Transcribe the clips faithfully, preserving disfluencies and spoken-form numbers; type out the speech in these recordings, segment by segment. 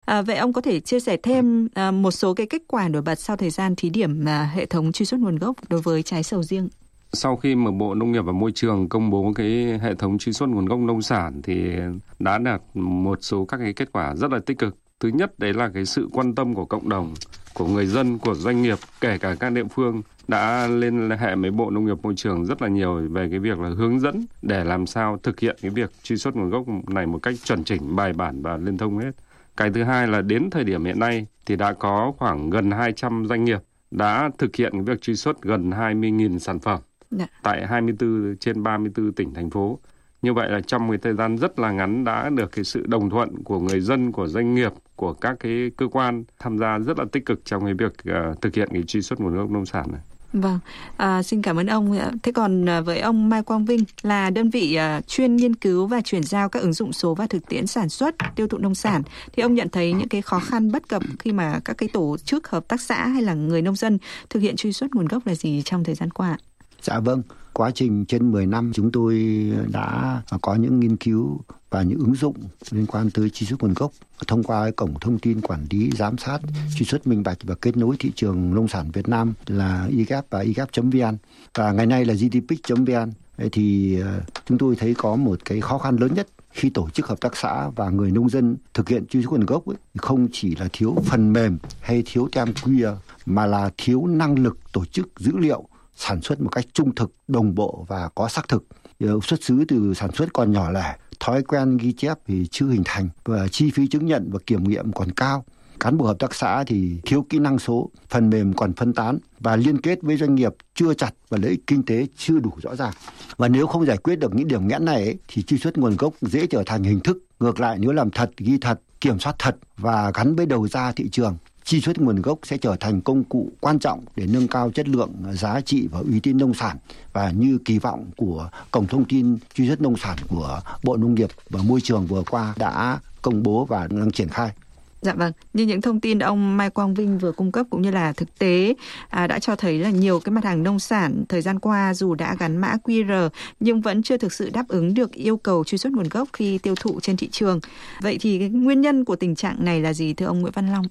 À, vậy ông có thể chia sẻ thêm à, một số cái kết quả nổi bật sau thời gian thí điểm à, hệ thống truy xuất nguồn gốc đối với trái sầu riêng? Sau khi mà Bộ Nông nghiệp và Môi trường công bố cái hệ thống truy xuất nguồn gốc nông sản thì đã đạt một số các cái kết quả rất là tích cực. Thứ nhất đấy là cái sự quan tâm của cộng đồng, của người dân, của doanh nghiệp, kể cả các địa phương đã liên hệ với Bộ Nông nghiệp Môi trường rất là nhiều về cái việc là hướng dẫn để làm sao thực hiện cái việc truy xuất nguồn gốc này một cách chuẩn chỉnh, bài bản và liên thông hết. Cái thứ hai là đến thời điểm hiện nay thì đã có khoảng gần hai trăm doanh nghiệp đã thực hiện cái việc truy xuất gần hai mươi nghìn sản phẩm Đã. tại hai mươi tư trên ba mươi tư tỉnh, thành phố. Như vậy là trong một thời gian rất là ngắn đã được cái sự đồng thuận của người dân, của doanh nghiệp, của các cái cơ quan tham gia rất là tích cực trong cái việc uh, thực hiện cái truy xuất nguồn gốc nông sản này. Vâng, à, xin cảm ơn ông. Thế còn với ông Mai Quang Vinh là đơn vị uh, chuyên nghiên cứu và chuyển giao các ứng dụng số và thực tiễn sản xuất, tiêu thụ nông sản, thì ông nhận thấy những cái khó khăn bất cập khi mà các cái tổ chức hợp tác xã hay là người nông dân thực hiện truy xuất nguồn gốc là gì trong thời gian qua? Dạ vâng, quá trình trên mười năm chúng tôi đã có những nghiên cứu và những ứng dụng liên quan tới truy xuất nguồn gốc thông qua cổng thông tin quản lý, giám sát, truy xuất minh bạch và kết nối thị trường nông sản Việt Nam là i giê a pê và i giê a pê chấm vn và ngày nay là giê tê pic chấm vn. Thì chúng tôi thấy có một cái khó khăn lớn nhất khi tổ chức hợp tác xã và người nông dân thực hiện truy xuất nguồn gốc ấy, không chỉ là thiếu phần mềm hay thiếu tem quy rờ mà là thiếu năng lực tổ chức dữ liệu sản xuất một cách trung thực, đồng bộ và có xác thực. Xuất xứ từ sản xuất còn nhỏ lẻ, thói quen ghi chép thì chưa hình thành và chi phí chứng nhận và kiểm nghiệm còn cao. Cán bộ hợp tác xã thì thiếu kỹ năng số, phần mềm còn phân tán và liên kết với doanh nghiệp chưa chặt và lợi ích kinh tế chưa đủ rõ ràng. Và nếu không giải quyết được những điểm nghẽn này ấy, thì truy xuất nguồn gốc dễ trở thành hình thức. Ngược lại, nếu làm thật, ghi thật, kiểm soát thật và gắn với đầu ra thị trường, truy xuất nguồn gốc sẽ trở thành công cụ quan trọng để nâng cao chất lượng, giá trị và uy tín nông sản, và như kỳ vọng của cổng thông tin truy xuất nông sản của Bộ Nông nghiệp và Môi trường vừa qua đã công bố và đang triển khai. Dạ vâng, như những thông tin ông Mai Quang Vinh vừa cung cấp cũng như là thực tế à, đã cho thấy là nhiều cái mặt hàng nông sản thời gian qua dù đã gắn mã quy rờ nhưng vẫn chưa thực sự đáp ứng được yêu cầu truy xuất nguồn gốc khi tiêu thụ trên thị trường. Vậy thì cái nguyên nhân của tình trạng này là gì thưa ông Nguyễn Văn Long?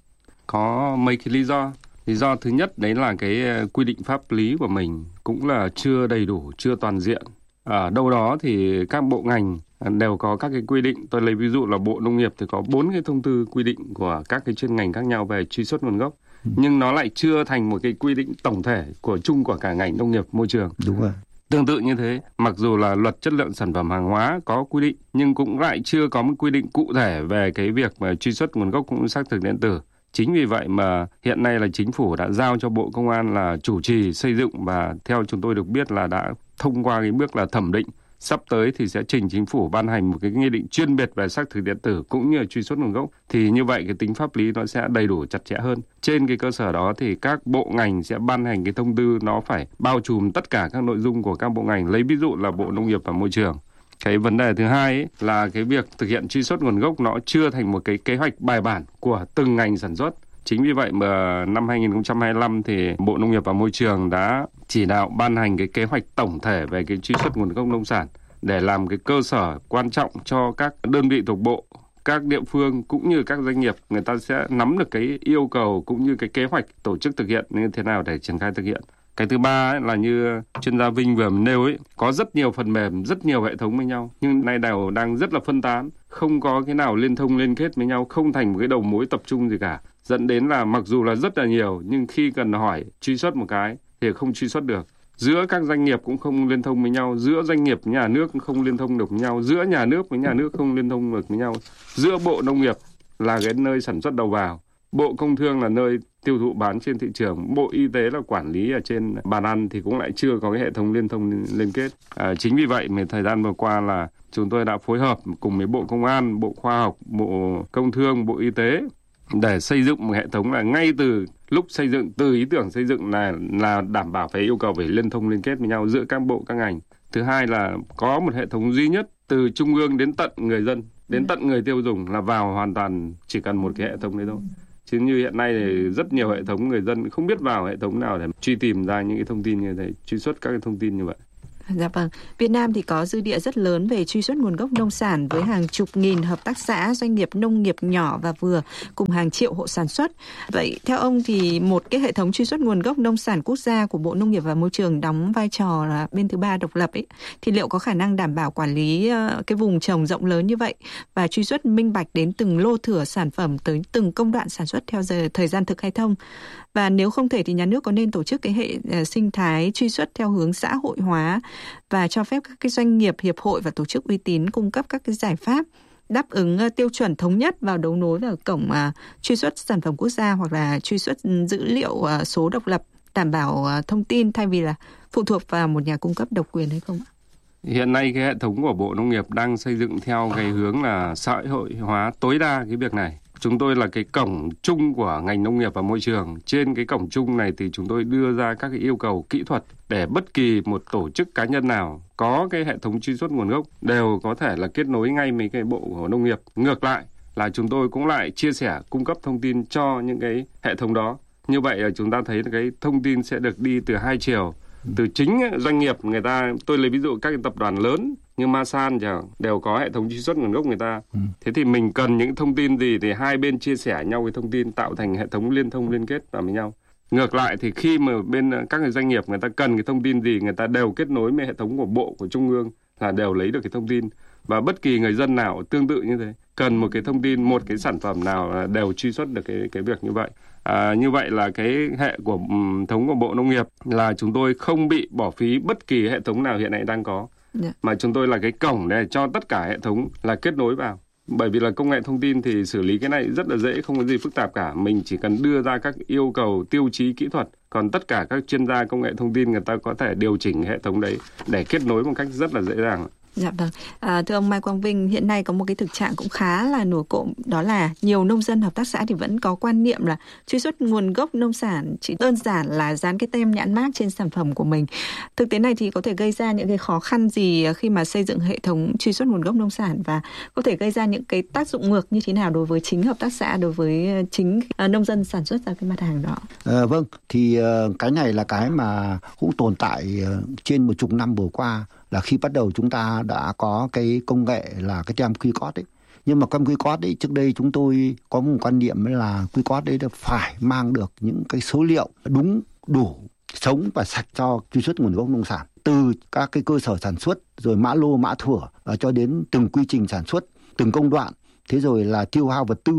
Có mấy cái lý do. Lý do thứ nhất đấy là cái quy định pháp lý của mình cũng là chưa đầy đủ, chưa toàn diện. Ở đâu đó thì các bộ ngành đều có các cái quy định. Tôi lấy ví dụ là Bộ Nông nghiệp thì có bốn cái thông tư quy định của các cái chuyên ngành khác nhau về truy xuất nguồn gốc. Ừ. Nhưng nó lại chưa thành một cái quy định tổng thể của chung của cả ngành nông nghiệp môi trường. Đúng rồi. Tương tự như thế, mặc dù là luật chất lượng sản phẩm hàng hóa có quy định nhưng cũng lại chưa có một quy định cụ thể về cái việc mà truy xuất nguồn gốc cũng xác thực điện tử. Chính vì vậy mà hiện nay là chính phủ đã giao cho Bộ Công an là chủ trì xây dựng và theo chúng tôi được biết là đã thông qua cái bước là thẩm định. Sắp tới thì sẽ trình chính phủ ban hành một cái nghị định chuyên biệt về xác thực điện tử cũng như là truy xuất nguồn gốc. Thì như vậy cái tính pháp lý nó sẽ đầy đủ chặt chẽ hơn. Trên cái cơ sở đó thì các bộ ngành sẽ ban hành cái thông tư nó phải bao trùm tất cả các nội dung của các bộ ngành. Lấy ví dụ là Bộ Nông nghiệp và Môi trường. Cái vấn đề thứ hai ấy, là cái việc thực hiện truy xuất nguồn gốc nó chưa thành một cái kế hoạch bài bản của từng ngành sản xuất. Chính vì vậy mà năm hai không hai lăm thì Bộ Nông nghiệp và Môi trường đã chỉ đạo ban hành cái kế hoạch tổng thể về cái truy xuất nguồn gốc nông sản để làm cái cơ sở quan trọng cho các đơn vị thuộc bộ, các địa phương cũng như các doanh nghiệp, người ta sẽ nắm được cái yêu cầu cũng như cái kế hoạch tổ chức thực hiện như thế nào để triển khai thực hiện. Cái thứ ba ấy là như chuyên gia Vinh vừa nêu ấy, có rất nhiều phần mềm, rất nhiều hệ thống với nhau, nhưng nay đều đang rất là phân tán, không có cái nào liên thông liên kết với nhau, không thành một cái đầu mối tập trung gì cả, dẫn đến là mặc dù là rất là nhiều nhưng khi cần hỏi truy xuất một cái thì không truy xuất được. Giữa các doanh nghiệp cũng không liên thông với nhau, giữa doanh nghiệp với nhà nước cũng không liên thông được với nhau, giữa nhà nước với nhà nước không liên thông được với nhau, giữa Bộ Nông nghiệp là cái nơi sản xuất đầu vào, Bộ Công Thương là nơi tiêu thụ bán trên thị trường, Bộ Y tế là quản lý ở trên bàn ăn thì cũng lại chưa có cái hệ thống liên thông liên kết. À, chính vì vậy mà thời gian vừa qua là chúng tôi đã phối hợp cùng với Bộ Công an, Bộ Khoa học, Bộ Công Thương, Bộ Y tế để xây dựng một hệ thống là ngay từ lúc xây dựng, từ ý tưởng xây dựng là là đảm bảo phải yêu cầu phải liên thông liên kết với nhau giữa các bộ các ngành. Thứ hai là có một hệ thống duy nhất từ trung ương đến tận người dân, đến tận người tiêu dùng là vào hoàn toàn chỉ cần một cái hệ thống đấy thôi. Chứ như hiện nay thì rất nhiều hệ thống người dân không biết vào hệ thống nào để truy tìm ra những cái thông tin như thế, truy xuất các cái thông tin như vậy. Dạ vâng. Việt Nam thì có dư địa rất lớn về truy xuất nguồn gốc nông sản với hàng chục nghìn hợp tác xã, doanh nghiệp nông nghiệp nhỏ và vừa cùng hàng triệu hộ sản xuất. Vậy theo ông thì một cái hệ thống truy xuất nguồn gốc nông sản quốc gia của Bộ Nông nghiệp và Môi trường đóng vai trò là bên thứ ba độc lập ấy, thì liệu có khả năng đảm bảo quản lý cái vùng trồng rộng lớn như vậy và truy xuất minh bạch đến từng lô thửa sản phẩm tới từng công đoạn sản xuất theo giờ thời gian thực hay không? Và nếu không thể thì nhà nước có nên tổ chức cái hệ sinh thái truy xuất theo hướng xã hội hóa và cho phép các cái doanh nghiệp, hiệp hội và tổ chức uy tín cung cấp các cái giải pháp đáp ứng tiêu chuẩn thống nhất vào đấu nối vào cổng uh, truy xuất sản phẩm quốc gia hoặc là truy xuất dữ liệu uh, số độc lập, đảm bảo uh, thông tin thay vì là phụ thuộc vào một nhà cung cấp độc quyền hay không ạ? Hiện nay cái hệ thống của Bộ Nông nghiệp đang xây dựng theo cái hướng là xã hội hóa tối đa cái việc này. Chúng tôi là cái cổng chung của ngành nông nghiệp và môi trường. Trên cái cổng chung này thì chúng tôi đưa ra các cái yêu cầu kỹ thuật để bất kỳ một tổ chức cá nhân nào có cái hệ thống truy xuất nguồn gốc đều có thể là kết nối ngay với cái Bộ của Nông nghiệp. Ngược lại là chúng tôi cũng lại chia sẻ, cung cấp thông tin cho những cái hệ thống đó. Như vậy là chúng ta thấy cái thông tin sẽ được đi từ hai chiều. Từ chính doanh nghiệp người ta, tôi lấy ví dụ các cái tập đoàn lớn như Masan chẳng đều có hệ thống truy xuất nguồn gốc người ta. Ừ. Thế thì mình cần những thông tin gì thì hai bên chia sẻ nhau cái thông tin, tạo thành hệ thống liên thông liên kết vào với nhau. Ngược lại thì khi mà bên các cái doanh nghiệp người ta cần cái thông tin gì, người ta đều kết nối với hệ thống của Bộ, của Trung ương là đều lấy được cái thông tin. Và bất kỳ người dân nào tương tự như thế, cần một cái thông tin, một cái sản phẩm nào đều truy xuất được cái cái việc như vậy. À, như vậy là cái hệ của um, thống của Bộ Nông nghiệp là chúng tôi không bị bỏ phí bất kỳ hệ thống nào hiện nay đang có. Yeah. Mà chúng tôi là cái cổng để cho tất cả hệ thống là kết nối vào. Bởi vì là công nghệ thông tin thì xử lý cái này rất là dễ, không có gì phức tạp cả. Mình chỉ cần đưa ra các yêu cầu tiêu chí kỹ thuật. Còn tất cả các chuyên gia công nghệ thông tin người ta có thể điều chỉnh hệ thống đấy để kết nối một cách rất là dễ dàng. Dạ vâng. À, thưa ông Mai Quang Vinh, hiện nay có một cái thực trạng cũng khá là nổi cộm, đó là nhiều nông dân hợp tác xã thì vẫn có quan niệm là truy xuất nguồn gốc nông sản chỉ đơn giản là dán cái tem nhãn mác trên sản phẩm của mình. Thực tế này thì có thể gây ra những cái khó khăn gì khi mà xây dựng hệ thống truy xuất nguồn gốc nông sản và có thể gây ra những cái tác dụng ngược như thế nào đối với chính hợp tác xã, đối với chính nông dân sản xuất ra cái mặt hàng đó? À, vâng, thì uh, cái này là cái mà cũng tồn tại uh, trên một chục năm vừa qua, là khi bắt đầu chúng ta đã có cái công nghệ là cái tem quy cót ấy. Nhưng mà tem quy cót ấy, trước đây chúng tôi có một quan niệm là quy cót đấy là phải mang được những cái số liệu đúng, đủ, sống và sạch cho truy xuất nguồn gốc nông sản. Từ các cái cơ sở sản xuất, rồi mã lô, mã thửa, cho đến từng quy trình sản xuất, từng công đoạn, thế rồi là tiêu hao vật tư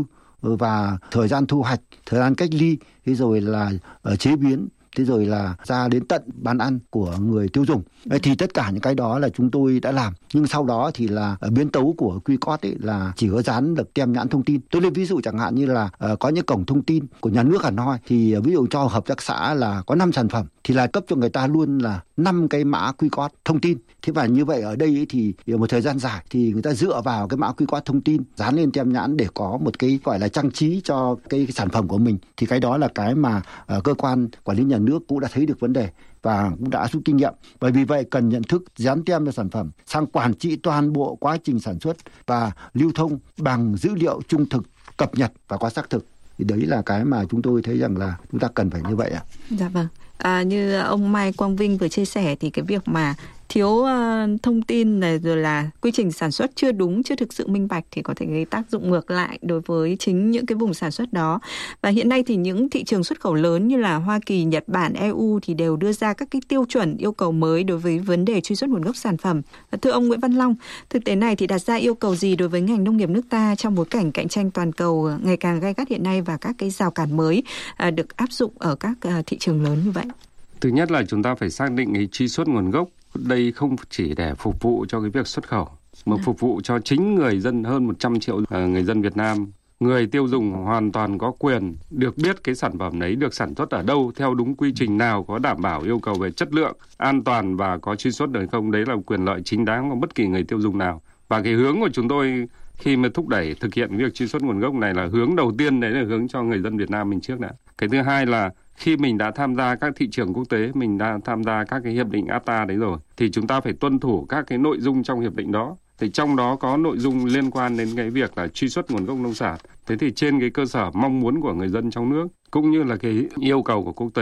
và thời gian thu hoạch, thời gian cách ly, thế rồi là uh, chế biến, thế rồi là ra đến tận bàn ăn của người tiêu dùng. Thì tất cả những cái đó là chúng tôi đã làm. Nhưng sau đó thì là biến tấu của quy cót ấy là chỉ có dán được tem nhãn thông tin. Tôi lấy ví dụ chẳng hạn như là uh, có những cổng thông tin của nhà nước hẳn hoi, thì uh, ví dụ cho hợp tác xã là có năm sản phẩm thì là cấp cho người ta luôn là năm cái mã quy cót thông tin. Thế và như vậy ở đây ấy thì một thời gian dài thì người ta dựa vào cái mã quy cót thông tin dán lên tem nhãn để có một cái gọi là trang trí cho cái, cái sản phẩm của mình. Thì cái đó là cái mà uh, cơ quan quản lý nhà nước cũng đã thấy được vấn đề và cũng đã rút kinh nghiệm. Bởi vì vậy cần nhận thức dán tem cho sản phẩm, sang quản trị toàn bộ quá trình sản xuất và lưu thông bằng dữ liệu trung thực, cập nhật và có xác thực. Thì đấy là cái mà chúng tôi thấy rằng là chúng ta cần phải như vậy ạ. Dạ vâng. À, như ông Mai Quang Vinh vừa chia sẻ thì cái việc mà thiếu uh, thông tin này, rồi là quy trình sản xuất chưa đúng, chưa thực sự minh bạch thì có thể gây tác dụng ngược lại đối với chính những cái vùng sản xuất đó. Và hiện nay thì những thị trường xuất khẩu lớn như là Hoa Kỳ, Nhật Bản, e u thì đều đưa ra các cái tiêu chuẩn yêu cầu mới đối với vấn đề truy xuất nguồn gốc sản phẩm. Và thưa ông Nguyễn Văn Long, thực tế này thì đặt ra yêu cầu gì đối với ngành nông nghiệp nước ta trong bối cảnh cạnh tranh toàn cầu ngày càng gay gắt hiện nay và các cái rào cản mới uh, được áp dụng ở các uh, thị trường lớn như vậy? Thứ nhất là chúng ta phải xác định cái truy xuất nguồn gốc. Đây không chỉ để phục vụ cho cái việc xuất khẩu, mà à. phục vụ cho chính người dân, hơn một trăm triệu uh, người dân Việt Nam. Người tiêu dùng hoàn toàn có quyền được biết cái sản phẩm đấy được sản xuất ở đâu, theo đúng quy trình nào, có đảm bảo yêu cầu về chất lượng, an toàn và có truy xuất được không. Đấy là quyền lợi chính đáng của bất kỳ người tiêu dùng nào. Và cái hướng của chúng tôi khi mà thúc đẩy thực hiện việc truy xuất nguồn gốc này là hướng đầu tiên, đấy là hướng cho người dân Việt Nam mình trước đã. Cái thứ hai là khi mình đã tham gia các thị trường quốc tế, mình đã tham gia các cái hiệp định ép ta đấy rồi, thì chúng ta phải tuân thủ các cái nội dung trong hiệp định đó. Thì trong đó có nội dung liên quan đến cái việc là truy xuất nguồn gốc nông sản. Thế thì trên cái cơ sở mong muốn của người dân trong nước, cũng như là cái yêu cầu của quốc tế,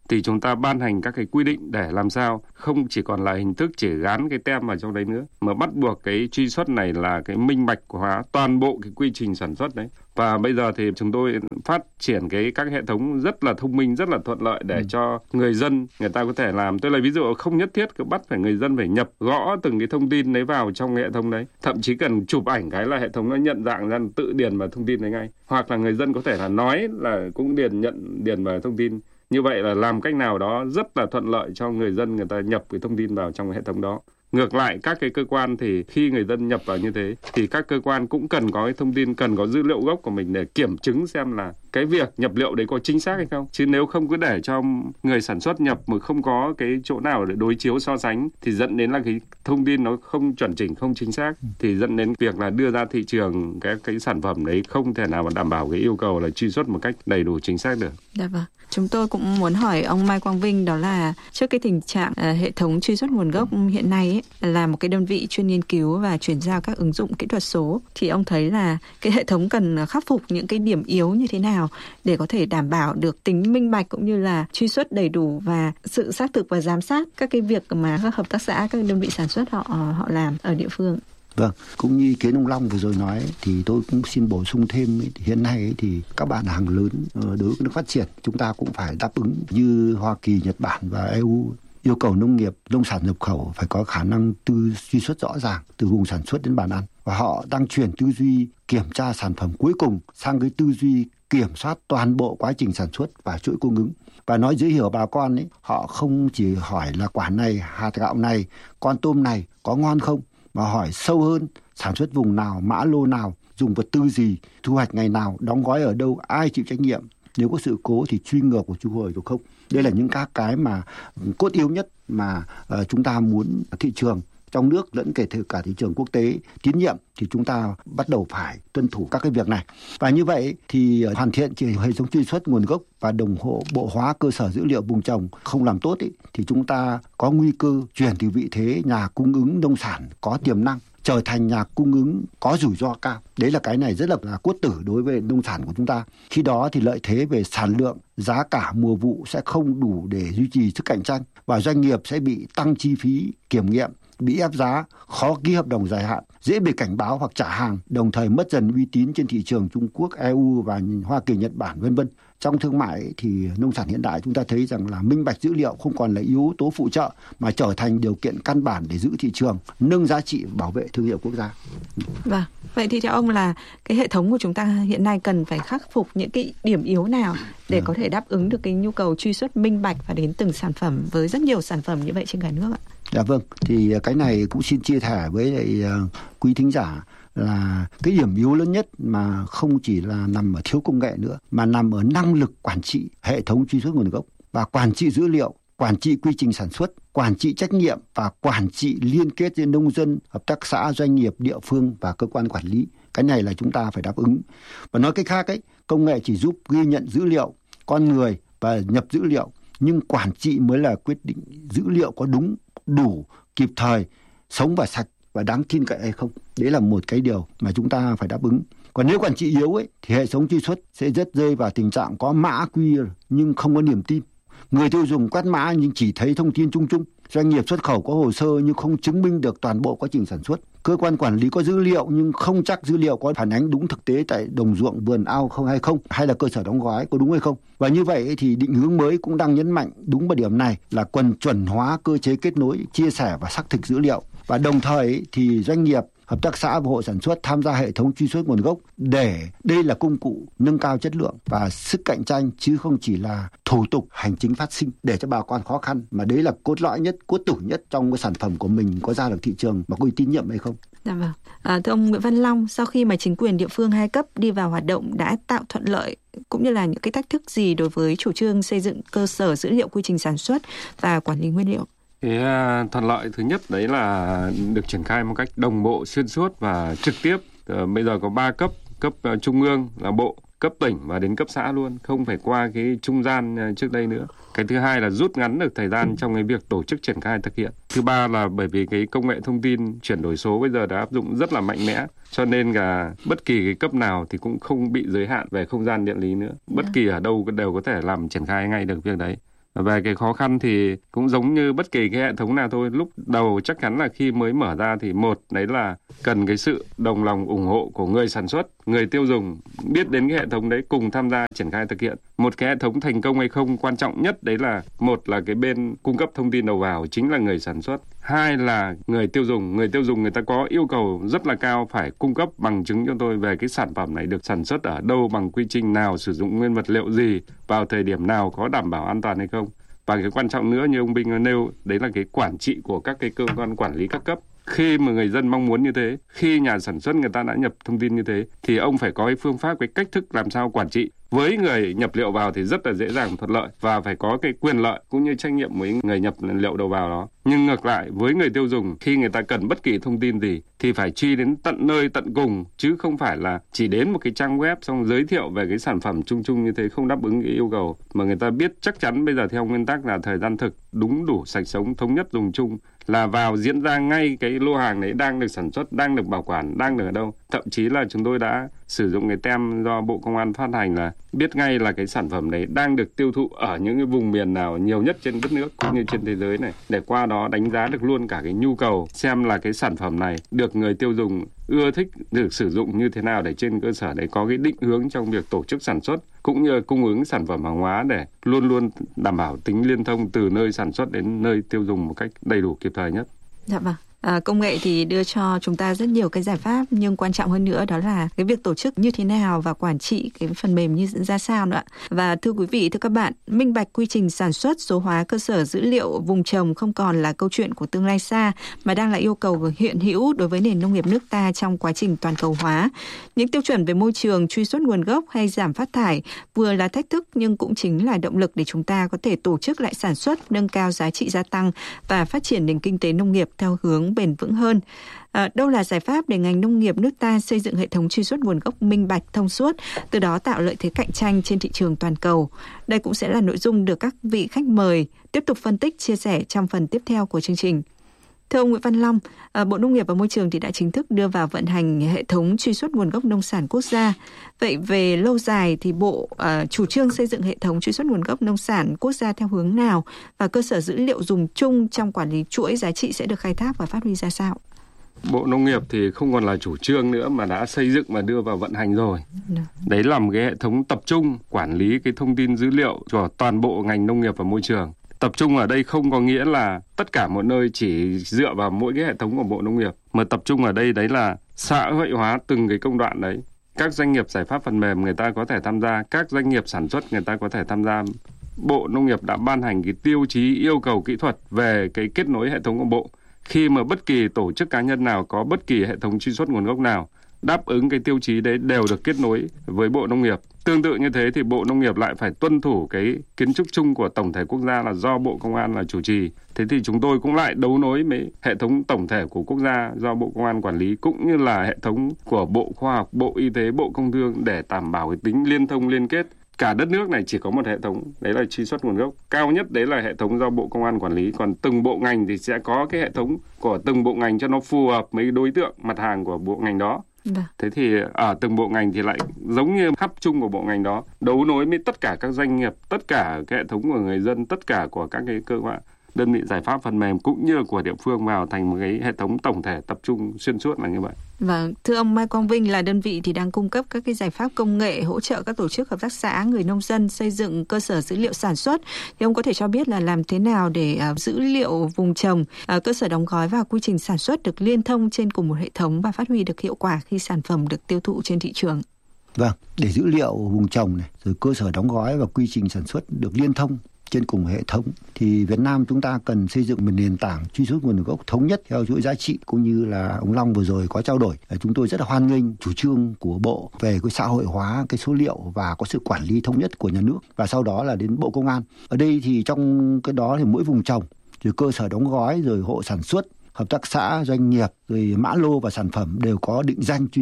thì chúng ta ban hành các cái quy định để làm sao không chỉ còn là hình thức chỉ gán cái tem vào trong đấy nữa, mà bắt buộc cái truy xuất này là cái minh bạch hóa toàn bộ cái quy trình sản xuất đấy. Và bây giờ thì chúng tôi phát triển cái các hệ thống rất là thông minh, rất là thuận lợi để ừ. cho người dân người ta có thể làm. Tôi lấy ví dụ không nhất thiết cứ bắt phải người dân phải nhập gõ từng cái thông tin đấy vào trong hệ thống đấy. Thậm chí cần chụp ảnh cái là hệ thống nó nhận dạng ra, tự điền vào thông tin đấy ngay. Hoặc là người dân có thể là nói là cũng điền nhận điền vào thông tin. Như vậy là làm cách nào đó rất là thuận lợi cho người dân người ta nhập cái thông tin vào trong hệ thống đó. Ngược lại các cái cơ quan thì khi người dân nhập vào như thế thì các cơ quan cũng cần có cái thông tin, cần có dữ liệu gốc của mình để kiểm chứng xem là cái việc nhập liệu đấy có chính xác hay không. Chứ nếu không cứ để cho người sản xuất nhập mà không có cái chỗ nào để đối chiếu so sánh thì dẫn đến là cái thông tin nó không chuẩn chỉnh, không chính xác, thì dẫn đến việc là đưa ra thị trường cái cái sản phẩm đấy không thể nào mà đảm bảo cái yêu cầu là truy xuất một cách đầy đủ chính xác được. Dạ vâng. Chúng tôi cũng muốn hỏi ông Mai Quang Vinh đó là trước cái tình trạng uh, hệ thống truy xuất nguồn gốc hiện nay ấy, là một cái đơn vị chuyên nghiên cứu và chuyển giao các ứng dụng kỹ thuật số, thì ông thấy là cái hệ thống cần khắc phục những cái điểm yếu như thế nào để có thể đảm bảo được tính minh bạch cũng như là truy xuất đầy đủ và sự xác thực và giám sát các cái việc mà các hợp tác xã, các đơn vị sản xuất họ họ làm ở địa phương. Vâng, cũng như ý kiến ông Long vừa rồi nói thì tôi cũng xin bổ sung thêm ấy, hiện nay ấy, thì các bạn hàng lớn đối với nước phát triển chúng ta cũng phải đáp ứng như Hoa Kỳ, Nhật Bản và e u yêu cầu nông nghiệp, nông sản nhập khẩu phải có khả năng tư truy xuất rõ ràng từ vùng sản xuất đến bàn ăn, và họ đang chuyển tư duy kiểm tra sản phẩm cuối cùng sang cái tư duy kiểm soát toàn bộ quá trình sản xuất và chuỗi cung ứng. Và nói dễ hiểu bà con ấy, họ không chỉ hỏi là quả này, hạt gạo này, con tôm này có ngon không, mà hỏi sâu hơn sản xuất vùng nào, mã lô nào, dùng vật tư gì, thu hoạch ngày nào, đóng gói ở đâu, ai chịu trách nhiệm, nếu có sự cố thì truy ngược của thu hồi được không. Đây là những các cái mà cốt yếu nhất mà uh, chúng ta muốn thị trường trong nước lẫn kể cả thị trường quốc tế tín nhiệm thì chúng ta bắt đầu phải tuân thủ các cái việc này. Và như vậy thì hoàn thiện hệ thống truy xuất nguồn gốc và đồng hộ bộ hóa cơ sở dữ liệu vùng trồng không làm tốt ý, thì chúng ta có nguy cơ chuyển từ vị thế nhà cung ứng nông sản có tiềm năng trở thành nhà cung ứng có rủi ro cao. Đấy là cái này rất là, là cốt tử đối với nông sản của chúng ta. Khi đó thì lợi thế về sản lượng, giá cả mùa vụ sẽ không đủ để duy trì sức cạnh tranh, và doanh nghiệp sẽ bị tăng chi phí kiểm nghiệm, bị ép giá, khó ký hợp đồng dài hạn, dễ bị cảnh báo hoặc trả hàng, đồng thời mất dần uy tín trên thị trường Trung Quốc, e u và Hoa Kỳ, Nhật Bản vân vân. Trong thương mại thì nông sản hiện đại chúng ta thấy rằng là minh bạch dữ liệu không còn là yếu tố phụ trợ mà trở thành điều kiện căn bản để giữ thị trường, nâng giá trị, bảo vệ thương hiệu quốc gia. Vâng, vậy thì theo ông là cái hệ thống của chúng ta hiện nay cần phải khắc phục những cái điểm yếu nào để ừ. có thể đáp ứng được cái nhu cầu truy xuất minh bạch và đến từng sản phẩm với rất nhiều sản phẩm như vậy trên cả nước ạ? Dạ vâng, thì cái này cũng xin chia sẻ với lại uh, quý thính giả là cái điểm yếu lớn nhất mà không chỉ là nằm ở thiếu công nghệ nữa, mà nằm ở năng lực quản trị hệ thống truy xuất nguồn gốc và quản trị dữ liệu, quản trị quy trình sản xuất, quản trị trách nhiệm và quản trị liên kết giữa nông dân, hợp tác xã, doanh nghiệp, địa phương và cơ quan quản lý. Cái này là chúng ta phải đáp ứng. Và nói cách khác ấy, công nghệ chỉ giúp ghi nhận dữ liệu, con người và nhập dữ liệu, nhưng quản trị mới là quyết định dữ liệu có đúng, đủ, kịp thời, sống và sạch và đáng tin cậy hay không. Đấy là một cái điều mà chúng ta phải đáp ứng. Còn nếu quản trị yếu ấy, thì hệ thống truy xuất sẽ rất rơi vào tình trạng có mã quy rờ nhưng không có niềm tin. Người tiêu dùng quét mã nhưng chỉ thấy thông tin chung chung. Doanh nghiệp xuất khẩu có hồ sơ nhưng không chứng minh được toàn bộ quá trình sản xuất. Cơ quan quản lý có dữ liệu nhưng không chắc dữ liệu có phản ánh đúng thực tế tại đồng ruộng, vườn ao không hay không, hay là cơ sở đóng gói có đúng hay không. Và như vậy thì định hướng mới cũng đang nhấn mạnh đúng vào điểm này là cần chuẩn hóa cơ chế kết nối, chia sẻ và xác thực dữ liệu. Và đồng thời thì doanh nghiệp, hợp tác xã và hộ sản xuất tham gia hệ thống truy xuất nguồn gốc để đây là công cụ nâng cao chất lượng và sức cạnh tranh, chứ không chỉ là thủ tục hành chính phát sinh để cho bà con khó khăn, mà đấy là cốt lõi nhất, cốt tử nhất trong cái sản phẩm của mình có ra được thị trường mà có uy tín nhiệm hay không. Dạ vâng. À, thưa ông Nguyễn Văn Long, sau khi mà chính quyền địa phương hai cấp đi vào hoạt động đã tạo thuận lợi cũng như là những cái thách thức gì đối với chủ trương xây dựng cơ sở dữ liệu quy trình sản xuất và quản lý nguyên liệu? Cái uh, thuận lợi thứ nhất đấy là được triển khai một cách đồng bộ, xuyên suốt và trực tiếp. Uh, bây giờ có ba cấp, cấp uh, trung ương là bộ, cấp tỉnh và đến cấp xã luôn, không phải qua cái trung gian uh, trước đây nữa. Cái thứ hai là rút ngắn được thời gian trong cái việc tổ chức triển khai thực hiện. Thứ ba là bởi vì cái công nghệ thông tin chuyển đổi số bây giờ đã áp dụng rất là mạnh mẽ, cho nên là bất kỳ cái cấp nào thì cũng không bị giới hạn về không gian địa lý nữa. Bất kỳ ở đâu đều có thể làm triển khai ngay được việc đấy. Về cái khó khăn thì cũng giống như bất kỳ cái hệ thống nào thôi. Lúc đầu chắc chắn là khi mới mở ra thì một, đấy là cần cái sự đồng lòng ủng hộ của người sản xuất, người tiêu dùng biết đến cái hệ thống đấy cùng tham gia triển khai thực hiện. Một cái hệ thống thành công hay không quan trọng nhất đấy là một là cái bên cung cấp thông tin đầu vào chính là người sản xuất. Hai là người tiêu dùng. Người tiêu dùng người ta có yêu cầu rất là cao phải cung cấp bằng chứng cho tôi về cái sản phẩm này được sản xuất ở đâu, bằng quy trình nào, sử dụng nguyên vật liệu gì, vào thời điểm nào, có đảm bảo an toàn hay không. Và cái quan trọng nữa như ông Bình nêu, đấy là cái quản trị của các cái cơ quan quản lý các cấp. Khi mà người dân mong muốn như thế, khi nhà sản xuất người ta đã nhập thông tin như thế, thì ông phải có cái phương pháp, cái cách thức làm sao quản trị. Với người nhập liệu vào thì rất là dễ dàng thuận lợi và phải có cái quyền lợi cũng như trách nhiệm với người nhập liệu đầu vào đó. Nhưng ngược lại với người tiêu dùng, khi người ta cần bất kỳ thông tin gì thì phải truy đến tận nơi tận cùng, chứ không phải là chỉ đến một cái trang web xong giới thiệu về cái sản phẩm chung chung như thế không đáp ứng cái yêu cầu, mà người ta biết chắc chắn bây giờ theo nguyên tắc là thời gian thực, đúng đủ, sạch sống, thống nhất dùng chung, là vào diễn ra ngay cái lô hàng đấy đang được sản xuất, đang được bảo quản, đang được ở đâu. Thậm chí là chúng tôi đã sử dụng cái tem do Bộ Công an phát hành là biết ngay là cái sản phẩm đấy đang được tiêu thụ ở những cái vùng miền nào nhiều nhất trên đất nước cũng như trên thế giới này, để qua đó đánh giá được luôn cả cái nhu cầu, xem là cái sản phẩm này được người tiêu dùng ưa thích, được sử dụng như thế nào, để trên cơ sở đấy có cái định hướng trong việc tổ chức sản xuất cũng như cung ứng sản phẩm hàng hóa để luôn luôn đảm bảo tính liên thông từ nơi sản xuất đến nơi tiêu dùng một cách đầy đủ kịp thời nhất. Dạ vâng. À, công nghệ thì đưa cho chúng ta rất nhiều cái giải pháp, nhưng quan trọng hơn nữa đó là cái việc tổ chức như thế nào và quản trị cái phần mềm như ra sao nữa. Và thưa quý vị, thưa các bạn, minh bạch quy trình sản xuất, số hóa cơ sở dữ liệu vùng trồng không còn là câu chuyện của tương lai xa, mà đang là yêu cầu hiện hữu đối với nền nông nghiệp nước ta trong quá trình toàn cầu hóa. Những tiêu chuẩn về môi trường, truy xuất nguồn gốc hay giảm phát thải vừa là thách thức nhưng cũng chính là động lực để chúng ta có thể tổ chức lại sản xuất, nâng cao giá trị gia tăng và phát triển nền kinh tế nông nghiệp theo hướng bền vững hơn. À, đâu là giải pháp để ngành nông nghiệp nước ta xây dựng hệ thống truy xuất nguồn gốc minh bạch, thông suốt, từ đó tạo lợi thế cạnh tranh trên thị trường toàn cầu? Đây cũng sẽ là nội dung được các vị khách mời tiếp tục phân tích, chia sẻ trong phần tiếp theo của chương trình. Thưa ông Nguyễn Văn Long, à, Bộ Nông nghiệp và Môi trường thì đã chính thức đưa vào vận hành hệ thống truy xuất nguồn gốc nông sản quốc gia. Vậy về lâu dài thì Bộ à, chủ trương xây dựng hệ thống truy xuất nguồn gốc nông sản quốc gia theo hướng nào, và cơ sở dữ liệu dùng chung trong quản lý chuỗi giá trị sẽ được khai thác và phát huy ra sao? Bộ Nông nghiệp thì không còn là chủ trương nữa mà đã xây dựng và đưa vào vận hành rồi. Đấy là một cái hệ thống tập trung quản lý cái thông tin dữ liệu của toàn bộ ngành nông nghiệp và môi trường. Tập trung ở đây không có nghĩa là tất cả một nơi chỉ dựa vào mỗi cái hệ thống của Bộ Nông nghiệp, mà tập trung ở đây đấy là xã hội hóa từng cái công đoạn đấy. Các doanh nghiệp giải pháp phần mềm người ta có thể tham gia, các doanh nghiệp sản xuất người ta có thể tham gia. Bộ Nông nghiệp đã ban hành cái tiêu chí yêu cầu kỹ thuật về cái kết nối hệ thống của Bộ. Khi mà bất kỳ tổ chức cá nhân nào có bất kỳ hệ thống truy xuất nguồn gốc nào đáp ứng cái tiêu chí đấy đều được kết nối với Bộ Nông nghiệp. Tương tự như thế thì Bộ Nông nghiệp lại phải tuân thủ cái kiến trúc chung của tổng thể quốc gia là do Bộ Công an là chủ trì. Thế thì chúng tôi cũng lại đấu nối với hệ thống tổng thể của quốc gia do Bộ Công an quản lý, cũng như là hệ thống của Bộ Khoa học, Bộ Y tế, Bộ Công Thương để đảm bảo cái tính liên thông liên kết. Cả đất nước này chỉ có một hệ thống, đấy là truy xuất nguồn gốc. Cao nhất đấy là hệ thống do Bộ Công an quản lý, còn từng bộ ngành thì sẽ có cái hệ thống của từng bộ ngành cho nó phù hợp với đối tượng mặt hàng của bộ ngành đó. Đà. Thế thì ở từng bộ ngành thì lại giống như hub chung của bộ ngành đó, đấu nối với tất cả các doanh nghiệp, tất cả cái hệ thống của người dân, tất cả của các cái cơ quan, đơn vị giải pháp phần mềm cũng như của địa phương vào thành một cái hệ thống tổng thể tập trung xuyên suốt là như vậy. Vâng, thưa ông Mai Quang Vinh, là đơn vị thì đang cung cấp các cái giải pháp công nghệ hỗ trợ các tổ chức hợp tác xã, người nông dân xây dựng cơ sở dữ liệu sản xuất. Thì ông có thể cho biết là làm thế nào để uh, dữ liệu vùng trồng, uh, cơ sở đóng gói và quy trình sản xuất được liên thông trên cùng một hệ thống và phát huy được hiệu quả khi sản phẩm được tiêu thụ trên thị trường? Vâng, để dữ liệu vùng trồng này, rồi cơ sở đóng gói và quy trình sản xuất được liên thông trên cùng hệ thống thì Việt Nam chúng ta cần xây dựng một nền tảng truy xuất nguồn gốc thống nhất theo chuỗi giá trị, cũng như là ông Long vừa rồi có trao đổi. Chúng tôi rất là hoan nghênh chủ trương của Bộ về cái xã hội hóa cái số liệu và có sự quản lý thống nhất của nhà nước, và sau đó là đến Bộ Công an. Ở đây thì trong cái đó thì mỗi vùng trồng, rồi cơ sở đóng gói, rồi hộ sản xuất, hợp tác xã, doanh nghiệp, rồi mã lô và sản phẩm đều có định danh truy xuất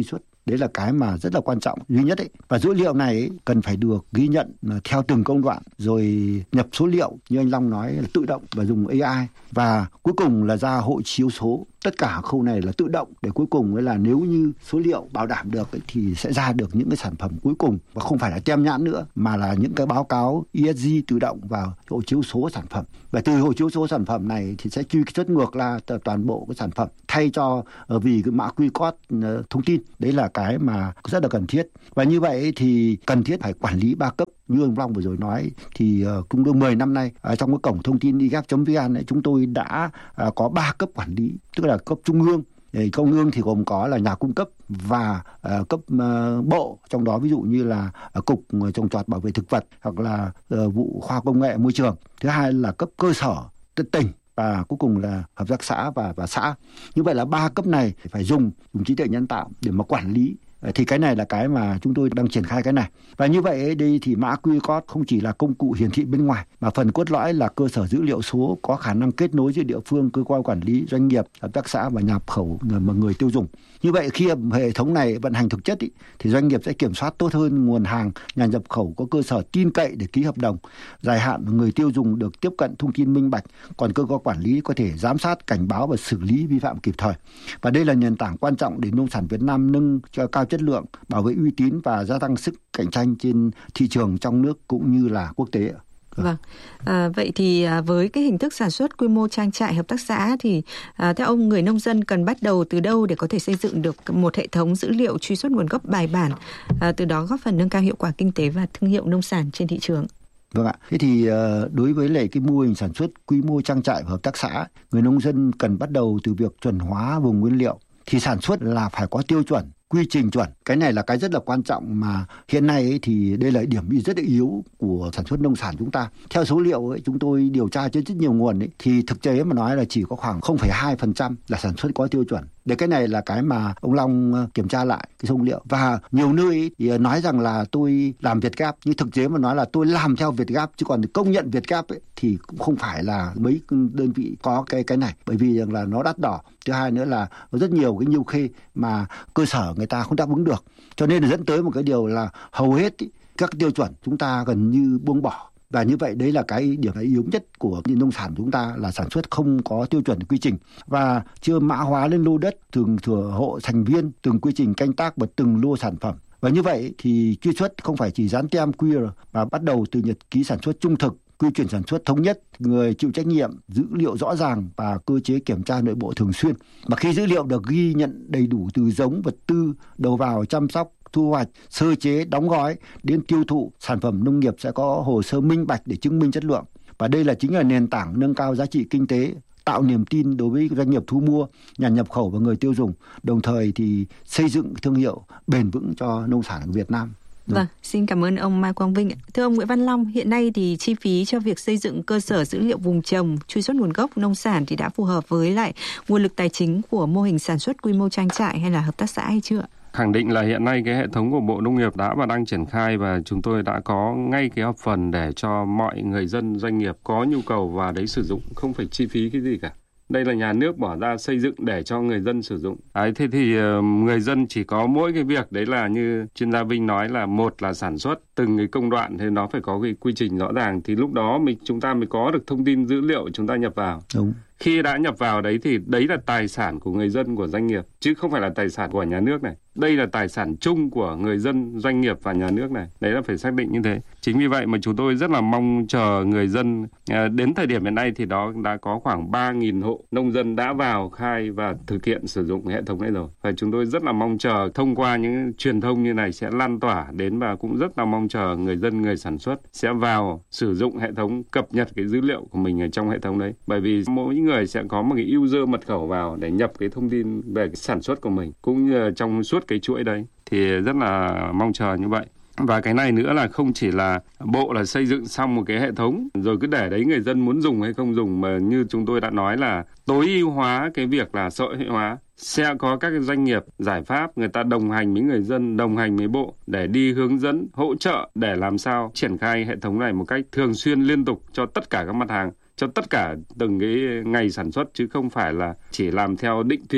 Đấy là cái mà rất là quan trọng duy nhất ấy. Và dữ liệu này ấy, cần phải được ghi nhận theo từng công đoạn, rồi nhập số liệu như anh Long nói là tự động và dùng a i, và cuối cùng là ra hộ chiếu số. Tất cả khâu này là tự động để cuối cùng ấy là nếu như số liệu bảo đảm được ấy, thì sẽ ra được những cái sản phẩm cuối cùng, và không phải là tem nhãn nữa mà là những cái báo cáo e ét giê tự động vào hộ chiếu số sản phẩm. Và từ hộ chiếu số sản phẩm này thì sẽ truy xuất ngược là toàn bộ cái sản phẩm thay cho vì cái mã quy code thông tin. Đấy là cái mà rất là cần thiết. Và như vậy thì cần thiết phải quản lý ba cấp. Như ông Long vừa rồi nói thì uh, cũng được mười năm nay uh, trong cái cổng thông tin i gáp chấm vn ấy, chúng tôi đã uh, có ba cấp quản lý, tức là cấp trung ương. Trung ương thì gồm có là nhà cung cấp và uh, cấp uh, bộ, trong đó ví dụ như là uh, cục trồng trọt bảo vệ thực vật hoặc là uh, vụ khoa công nghệ môi trường. Thứ hai là cấp cơ sở tỉnh, và cuối cùng là hợp tác xã và và xã. Như vậy là ba cấp này phải dùng dùng trí tuệ nhân tạo để mà quản lý. Thì cái này là cái mà chúng tôi đang triển khai cái này. Và như vậy đây thì mã quy code không chỉ là công cụ hiển thị bên ngoài, mà phần cốt lõi là cơ sở dữ liệu số có khả năng kết nối giữa địa phương, cơ quan quản lý, doanh nghiệp, hợp tác xã và nhà nhập khẩu và người tiêu dùng. Như vậy khi hệ thống này vận hành thực chất ý, thì doanh nghiệp sẽ kiểm soát tốt hơn nguồn hàng, nhà nhập khẩu có cơ sở tin cậy để ký hợp đồng dài hạn, người tiêu dùng được tiếp cận thông tin minh bạch, còn cơ quan quản lý có thể giám sát, cảnh báo và xử lý vi phạm kịp thời. Và đây là nền tảng quan trọng để nông sản Việt Nam nâng cho cao chất lượng, bảo vệ uy tín và gia tăng sức cạnh tranh trên thị trường trong nước cũng như là quốc tế. Vâng, à, vậy thì à, với cái hình thức sản xuất quy mô trang trại hợp tác xã thì à, theo ông, người nông dân cần bắt đầu từ đâu để có thể xây dựng được một hệ thống dữ liệu truy xuất nguồn gốc bài bản, à, từ đó góp phần nâng cao hiệu quả kinh tế và thương hiệu nông sản trên thị trường? Vâng ạ. Thế thì đối với lại cái mô hình sản xuất quy mô trang trại và hợp tác xã, người nông dân cần bắt đầu từ việc chuẩn hóa vùng nguyên liệu. Thì sản xuất là phải có tiêu chuẩn, quy trình chuẩn. Cái này là cái rất là quan trọng mà hiện nay ấy, thì đây là điểm rất là yếu của sản xuất nông sản chúng ta. Theo số liệu ấy, chúng tôi điều tra trên rất nhiều nguồn ấy, thì thực tế mà nói là chỉ có khoảng không phẩy hai phần trăm là sản xuất có tiêu chuẩn. Để cái này là cái mà ông Long kiểm tra lại cái số liệu. Và nhiều nơi ấy, thì nói rằng là tôi làm Việt Gáp, nhưng thực tế mà nói là tôi làm theo Việt Gáp, chứ còn công nhận Việt Gáp ấy, thì cũng không phải là mấy đơn vị có cái cái này, bởi vì rằng là nó đắt đỏ. Thứ hai nữa là rất nhiều cái nhiêu khê mà cơ sở người ta không đáp ứng được, cho nên là dẫn tới một cái điều là hầu hết ý, các tiêu chuẩn chúng ta gần như buông bỏ. Và như vậy đấy là cái điểm yếu nhất của nông sản chúng ta là sản xuất không có tiêu chuẩn quy trình và chưa mã hóa lên lô đất, từng thừa hộ thành viên, từng quy trình canh tác và từng lô sản phẩm. Và như vậy thì truy xuất không phải chỉ dán tem quy rờ mà bắt đầu từ nhật ký sản xuất trung thực, quy trình sản xuất thống nhất, người chịu trách nhiệm, dữ liệu rõ ràng và cơ chế kiểm tra nội bộ thường xuyên. Mà khi dữ liệu được ghi nhận đầy đủ từ giống, vật tư, đầu vào, chăm sóc, thu hoạch, sơ chế, đóng gói đến tiêu thụ, sản phẩm nông nghiệp sẽ có hồ sơ minh bạch để chứng minh chất lượng. Và đây là chính là nền tảng nâng cao giá trị kinh tế, tạo niềm tin đối với doanh nghiệp thu mua, nhà nhập khẩu và người tiêu dùng, đồng thời thì xây dựng thương hiệu bền vững cho nông sản của Việt Nam. Vâng, xin cảm ơn ông Mai Quang Vinh. Thưa ông Nguyễn Văn Long, hiện nay thì chi phí cho việc xây dựng cơ sở dữ liệu vùng trồng, truy xuất nguồn gốc nông sản thì đã phù hợp với lại nguồn lực tài chính của mô hình sản xuất quy mô trang trại hay là hợp tác xã hay chưa? Khẳng định là hiện nay cái hệ thống của Bộ Nông nghiệp đã và đang triển khai, và chúng tôi đã có ngay cái hợp phần để cho mọi người dân, doanh nghiệp có nhu cầu vào đấy sử dụng, không phải chi phí cái gì cả. Đây là nhà nước bỏ ra xây dựng để cho người dân sử dụng. Đấy, thế thì uh, người dân chỉ có mỗi cái việc đấy là như chuyên gia Vinh nói là một là sản xuất từng cái công đoạn thì nó phải có cái quy trình rõ ràng, thì lúc đó mình chúng ta mới có được thông tin dữ liệu chúng ta nhập vào. Đúng. Khi đã nhập vào đấy thì đấy là tài sản của người dân, của doanh nghiệp, chứ không phải là tài sản của nhà nước này. Đây là tài sản chung của người dân, doanh nghiệp và nhà nước này. Đấy là phải xác định như thế. Chính vì vậy mà chúng tôi rất là mong chờ người dân. À, đến thời điểm hiện nay thì đó đã có khoảng ba nghìn hộ nông dân đã vào khai và thực hiện sử dụng hệ thống này rồi. Và chúng tôi rất là mong chờ thông qua những truyền thông như này sẽ lan tỏa đến, và cũng rất là mong chờ người dân, người sản xuất sẽ vào sử dụng hệ thống, cập nhật cái dữ liệu của mình ở trong hệ thống đấy. Bởi vì mỗi người sẽ có một cái user mật khẩu vào để nhập cái thông tin về cái sản xuất của mình, cũng như trong suốt cái chuỗi đấy. Thì rất là mong chờ như vậy. Và cái này nữa là không chỉ là Bộ là xây dựng xong một cái hệ thống rồi cứ để đấy người dân muốn dùng hay không dùng, mà như chúng tôi đã nói là tối ưu hóa cái việc là xã hội hóa. Sẽ có các doanh nghiệp giải pháp người ta đồng hành với người dân, đồng hành với Bộ để đi hướng dẫn, hỗ trợ để làm sao triển khai hệ thống này một cách thường xuyên, liên tục cho tất cả các mặt hàng, cho tất cả từng cái ngày sản xuất, chứ không phải là chỉ làm theo định kỳ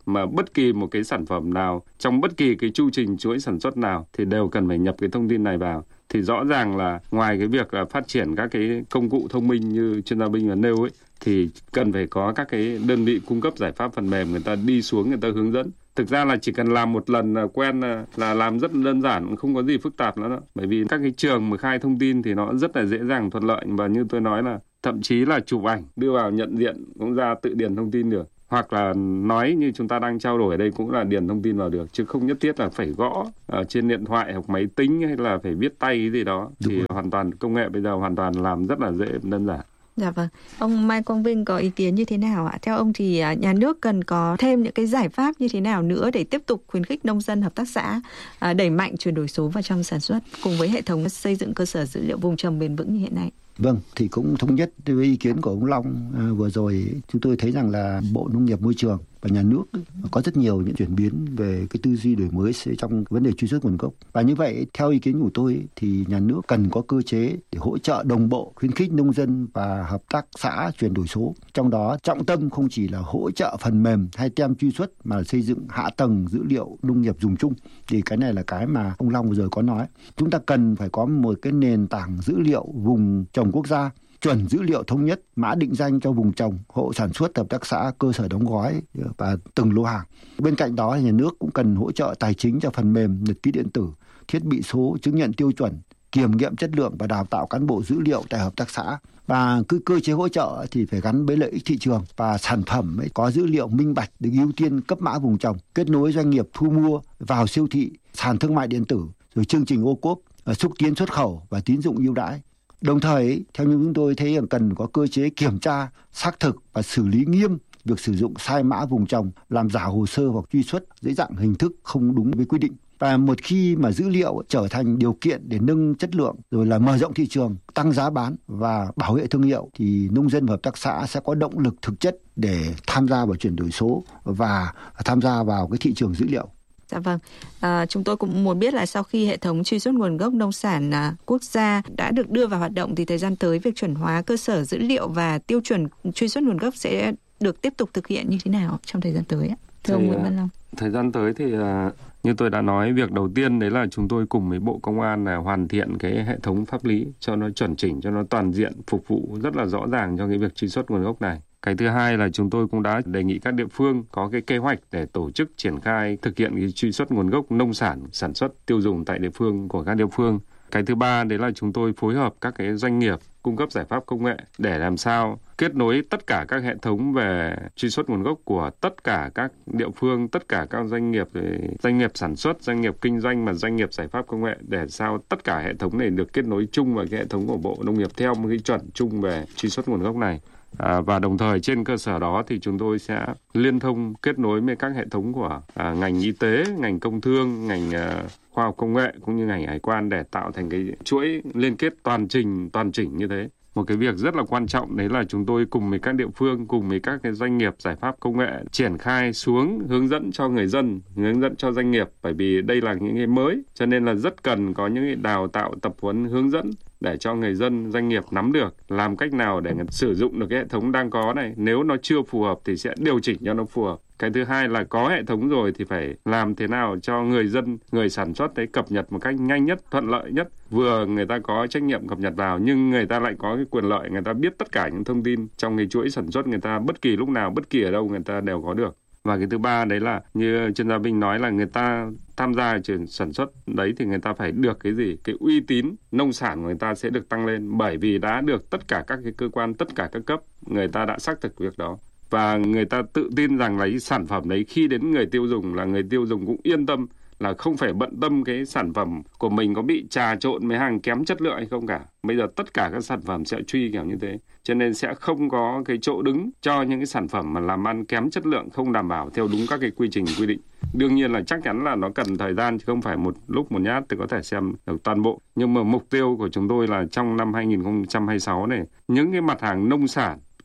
mà bất kỳ một cái sản phẩm nào trong bất kỳ cái chu trình chuỗi sản xuất nào thì đều cần phải nhập cái thông tin này vào. Thì rõ ràng là ngoài cái việc là phát triển các cái công cụ thông minh như chuyên gia Vinh và nêu ấy, thì cần phải có các cái đơn vị cung cấp giải pháp phần mềm người ta đi xuống người ta hướng dẫn. Thực ra là chỉ cần làm một lần là quen là, là làm rất đơn giản, không có gì phức tạp nữa đâu. Bởi vì các cái trường mà khai thông tin thì nó rất là dễ dàng thuận lợi, và như tôi nói là thậm chí là chụp ảnh đưa vào nhận diện cũng ra tự điền thông tin được. Hoặc là nói như chúng ta đang trao đổi ở đây cũng là điền thông tin vào được, chứ không nhất thiết là phải gõ ở trên điện thoại hoặc máy tính hay là phải viết tay cái gì đó. Đúng thì rồi. Hoàn toàn công nghệ bây giờ hoàn toàn làm rất là dễ, đơn giản. Dạ vâng. Ông Mai Quang Vinh có ý kiến như thế nào ạ? Theo ông thì nhà nước cần có thêm những cái giải pháp như thế nào nữa để tiếp tục khuyến khích nông dân, hợp tác xã đẩy mạnh chuyển đổi số vào trong sản xuất cùng với hệ thống xây dựng cơ sở dữ liệu vùng trồng bền vững như hiện nay? Vâng, thì cũng thống nhất với ý kiến của ông Long à, vừa rồi, chúng tôi thấy rằng là Bộ Nông nghiệp Môi trường và nhà nước có rất nhiều những chuyển biến về cái tư duy đổi mới trong vấn đề truy xuất nguồn gốc. Và như vậy, theo ý kiến của tôi thì nhà nước cần có cơ chế để hỗ trợ đồng bộ, khuyến khích nông dân và hợp tác xã chuyển đổi số. Trong đó trọng tâm không chỉ là hỗ trợ phần mềm hay tem truy xuất mà là xây dựng hạ tầng dữ liệu nông nghiệp dùng chung. Thì cái này là cái mà ông Long vừa rồi có nói. Chúng ta cần phải có một cái nền tảng dữ liệu vùng trồng quốc gia, chuẩn dữ liệu thống nhất, mã định danh cho vùng trồng, hộ sản xuất, hợp tác xã, cơ sở đóng gói và từng lô hàng. Bên cạnh đó, nhà nước cũng cần hỗ trợ tài chính cho phần mềm, nhật ký điện tử, thiết bị số, chứng nhận tiêu chuẩn, kiểm nghiệm chất lượng và đào tạo cán bộ dữ liệu tại hợp tác xã. Và cứ cơ chế hỗ trợ thì phải gắn với lợi ích thị trường, và sản phẩm ấy có dữ liệu minh bạch được ưu tiên cấp mã vùng trồng, kết nối doanh nghiệp thu mua vào siêu thị, sàn thương mại điện tử, rồi chương trình ô cốp, xúc tiến xuất khẩu và tín dụng ưu đãi. Đồng thời, theo như chúng tôi thấy là cần có cơ chế kiểm tra, xác thực và xử lý nghiêm việc sử dụng sai mã vùng trồng, làm giả hồ sơ hoặc truy xuất dưới dạng hình thức không đúng với quy định. Và một khi mà dữ liệu trở thành điều kiện để nâng chất lượng, rồi là mở rộng thị trường, tăng giá bán và bảo vệ thương hiệu, thì nông dân và hợp tác xã sẽ có động lực thực chất để tham gia vào chuyển đổi số và tham gia vào cái thị trường dữ liệu. Dạ vâng, à, chúng tôi cũng muốn biết là sau khi hệ thống truy xuất nguồn gốc nông sản à, quốc gia đã được đưa vào hoạt động thì thời gian tới việc chuẩn hóa cơ sở dữ liệu và tiêu chuẩn truy xuất nguồn gốc sẽ được tiếp tục thực hiện như thế nào trong thời gian tới ạ? Thưa ông Nguyễn Văn Long. Thời gian tới thì uh, như tôi đã nói, việc đầu tiên đấy là chúng tôi cùng với Bộ Công an là hoàn thiện cái hệ thống pháp lý cho nó chuẩn chỉnh, cho nó toàn diện, phục vụ rất là rõ ràng cho cái việc truy xuất nguồn gốc này. Cái thứ hai là chúng tôi cũng đã đề nghị các địa phương có cái kế hoạch để tổ chức triển khai thực hiện cái truy xuất nguồn gốc nông sản sản xuất tiêu dùng tại địa phương của các địa phương. Cái thứ ba đấy là chúng tôi phối hợp các cái doanh nghiệp cung cấp giải pháp công nghệ để làm sao kết nối tất cả các hệ thống về truy xuất nguồn gốc của tất cả các địa phương, tất cả các doanh nghiệp, doanh nghiệp sản xuất, doanh nghiệp kinh doanh và doanh nghiệp giải pháp công nghệ, để sao tất cả hệ thống này được kết nối chung vào cái hệ thống của Bộ Nông nghiệp theo một cái chuẩn chung về truy xuất nguồn gốc này. À, và đồng thời trên cơ sở đó thì chúng tôi sẽ liên thông kết nối với các hệ thống của à, ngành y tế, ngành công thương, ngành à, khoa học công nghệ cũng như ngành hải quan để tạo thành cái chuỗi liên kết toàn trình, toàn chỉnh như thế. Một cái việc rất là quan trọng đấy là chúng tôi cùng với các địa phương, cùng với các cái doanh nghiệp giải pháp công nghệ triển khai xuống hướng dẫn cho người dân, hướng dẫn cho doanh nghiệp, bởi vì đây là những cái mới cho nên là rất cần có những cái đào tạo, tập huấn, hướng dẫn để cho người dân, doanh nghiệp nắm được làm cách nào để sử dụng được cái hệ thống đang có này. Nếu nó chưa phù hợp thì sẽ điều chỉnh cho nó phù hợp. Cái thứ hai là có hệ thống rồi thì phải làm thế nào cho người dân, người sản xuất đấy cập nhật một cách nhanh nhất, thuận lợi nhất. Vừa người ta có trách nhiệm cập nhật vào nhưng người ta lại có cái quyền lợi, người ta biết tất cả những thông tin trong cái chuỗi sản xuất người ta bất kỳ lúc nào, bất kỳ ở đâu người ta đều có được. Và cái thứ ba đấy là như chuyên gia Vinh nói là người ta tham gia chuyển sản xuất đấy thì người ta phải được cái gì? Cái uy tín nông sản của người ta sẽ được tăng lên, bởi vì đã được tất cả các cái cơ quan, tất cả các cấp người ta đã xác thực việc đó. Và người ta tự tin rằng là cái sản phẩm đấy khi đến người tiêu dùng là người tiêu dùng cũng yên tâm, là không phải bận tâm cái sản phẩm của mình có bị trà trộn với hàng kém chất lượng hay không cả. Bây giờ tất cả các sản phẩm sẽ truy kiểu như thế. Cho nên sẽ không có cái chỗ đứng cho những cái sản phẩm mà làm ăn kém chất lượng, không đảm bảo theo đúng các cái quy trình quy định. Đương nhiên là chắc chắn là nó cần thời gian chứ không phải một lúc một nhát thì có thể xem được toàn bộ. Nhưng mà mục tiêu của chúng tôi là trong năm hai nghìn không trăm hai mươi sáu này, những cái mặt hàng nông sản